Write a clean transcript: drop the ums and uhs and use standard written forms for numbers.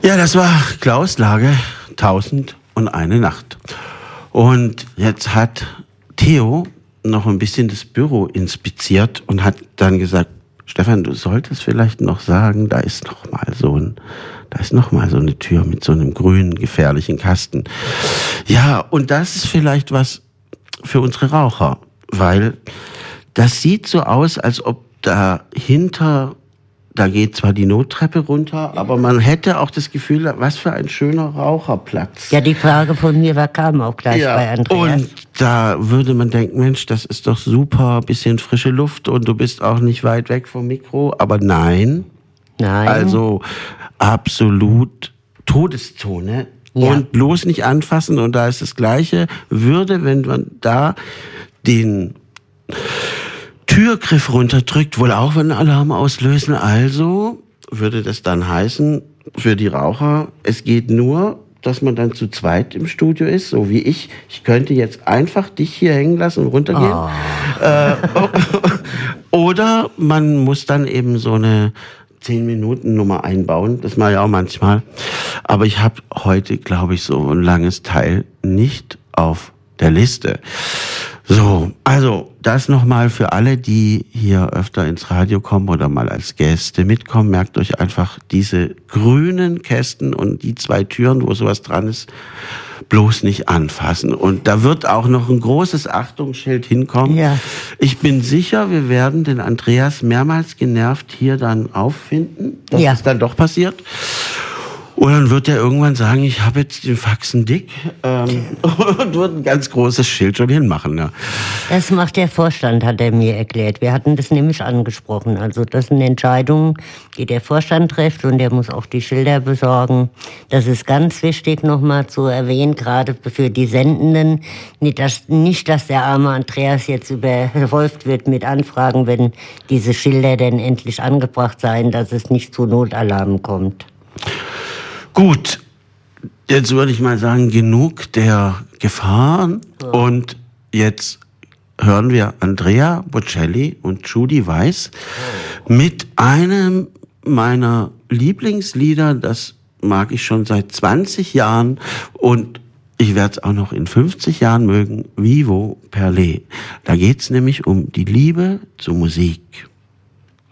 Ja, das war Klaus Lage, 1001 Nacht. Und jetzt hat Theo noch ein bisschen das Büro inspiziert und hat dann gesagt, Stefan, du solltest vielleicht noch sagen, da ist noch mal so eine Tür mit so einem grünen, gefährlichen Kasten. Ja, und das ist vielleicht was für unsere Raucher, weil das sieht so aus, als ob dahinter, da geht zwar die Nottreppe runter, aber man hätte auch das Gefühl, was für ein schöner Raucherplatz. Ja, die Frage von mir kam auch gleich bei Andreas. Und da würde man denken, Mensch, das ist doch super, bisschen frische Luft und du bist auch nicht weit weg vom Mikro. Aber nein. Also absolut Todeszone. Ja. Und bloß nicht anfassen. Und da ist das Gleiche. Wenn man da den Türgriff runterdrückt, wohl auch einen Alarm auslösen. Also würde das dann heißen, für die Raucher, es geht nur, dass man dann zu zweit im Studio ist, so wie ich. Ich könnte jetzt einfach dich hier hängen lassen und runtergehen. Oder man muss dann eben so eine 10-Minuten-Nummer einbauen. Das mache ich auch manchmal. Aber ich habe heute, glaube ich, so ein langes Teil nicht auf der Liste. So, also das nochmal für alle, die hier öfter ins Radio kommen oder mal als Gäste mitkommen. Merkt euch einfach diese grünen Kästen und die 2 Türen, wo sowas dran ist, bloß nicht anfassen. Und da wird auch noch ein großes Achtungsschild hinkommen. Ja. Ich bin sicher, wir werden den Andreas mehrmals genervt hier dann auffinden, dass es dann doch passiert. Und dann wird er irgendwann sagen, ich habe jetzt den Faxen dick und wird ein ganz großes Schild schon hinmachen. Ja. Das macht der Vorstand, hat er mir erklärt. Wir hatten das nämlich angesprochen. Also das sind Entscheidungen, die der Vorstand trifft und der muss auch die Schilder besorgen. Das ist ganz wichtig nochmal zu erwähnen, gerade für die Sendenden. Nicht, dass der arme Andreas jetzt überhäuft wird mit Anfragen, wenn diese Schilder denn endlich angebracht seien, dass es nicht zu Notalarmen kommt. Gut, jetzt würde ich mal sagen, genug der Gefahren. Und jetzt hören wir Andrea Bocelli und Judy Weiss mit einem meiner Lieblingslieder. Das mag ich schon seit 20 Jahren und ich werde es auch noch in 50 Jahren mögen. Vivo per le. Da geht's nämlich um die Liebe zur Musik.